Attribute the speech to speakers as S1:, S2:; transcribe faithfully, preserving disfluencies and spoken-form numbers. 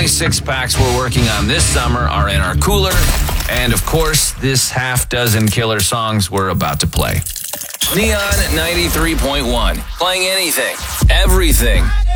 S1: six packs we're working on this summer are in our cooler. And of course, this half dozen killer songs we're about to play. Neon ninety-three point one. Playing anything, everything,